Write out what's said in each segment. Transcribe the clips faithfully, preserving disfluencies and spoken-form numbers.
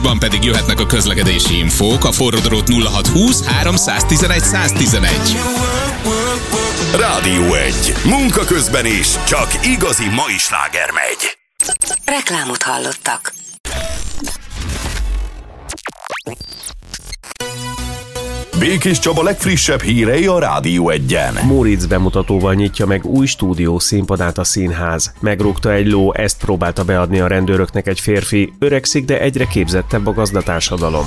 Van pedig jöhetnek a közlekedési infók a forródrót nulla hat húsz három tizenegy száz tizenegy. Rádió egy. Munka közben is csak igazi mai sláger megy. Reklámot hallottak. Békés Csaba legfrissebb hírei a Rádió egyen. Móricz bemutatóval nyitja meg új stúdió színpadát a színház. Megrúgta egy ló, ezt próbálta beadni a rendőröknek egy férfi. Öregszik, de egyre képzettebb a gazdatársadalom.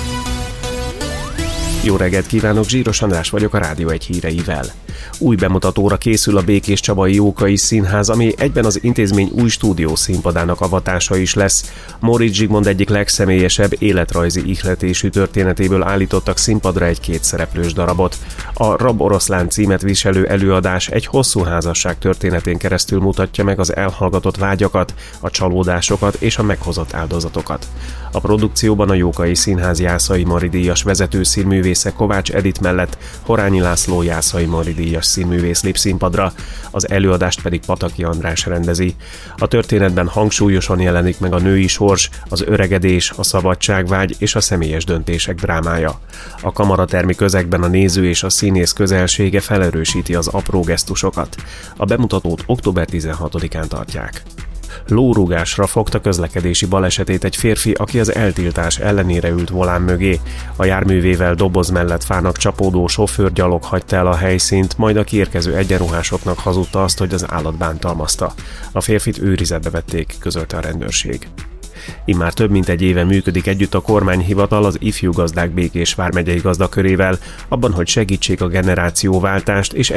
Jó reggelt kívánok, Zsíros András vagyok a Rádió egy híreivel. Új bemutatóra készül a Békés Csabai Jókai Színház, ami egyben az intézmény új stúdió színpadának avatása is lesz. Móricz Zsigmond egyik legszemélyesebb életrajzi ihletésű történetéből állítottak színpadra egy kétszereplős darabot. A Rab Oroszlán címet viselő előadás egy hosszú házasság történetén keresztül mutatja meg az elhallgatott vágyakat, a csalódásokat és a meghozott áldozatokat. A produkcióban a Jókai Színház Jászai Mari díjas vezető színművésze Kovács Edit mellett Horányi László Jászai Mari díjas színművész lép színpadra, az előadást pedig Pataki András rendezi. A történetben hangsúlyosan jelenik meg a női sors, az öregedés, a szabadságvágy és a személyes döntések drámája. A kamaratermi közegben a néző és a színész közelsége felerősíti az apró gesztusokat. A bemutatót október tizenhatodikán tartják. Lórúgásra fogta közlekedési balesetét egy férfi, aki az eltiltás ellenére ült volán mögé. A járművével doboz mellett fának csapódó sofőrgyalog hagyta el a helyszínt, majd a kiérkező egyenruhásoknak hazudta azt, hogy az állat bántalmazta. A férfit őrizetbe vették, közölte a rendőrség. Immár több mint egy éve működik együtt a kormányhivatal az Ifjú Gazdák Békés vármegyei gazdakörével, abban, hogy segítsék a generációváltást és